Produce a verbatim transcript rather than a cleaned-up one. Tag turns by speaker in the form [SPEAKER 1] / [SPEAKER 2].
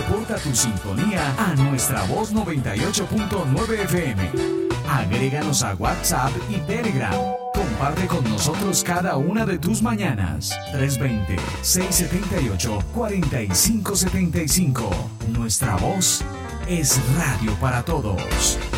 [SPEAKER 1] reporta tu sintonía a nuestra voz noventa y ocho punto nueve F M. Agréganos a WhatsApp y Telegram. Comparte con nosotros cada una de tus mañanas. tres dos cero, seis siete ocho, cuatro cinco siete cinco. Nuestra voz es radio para todos.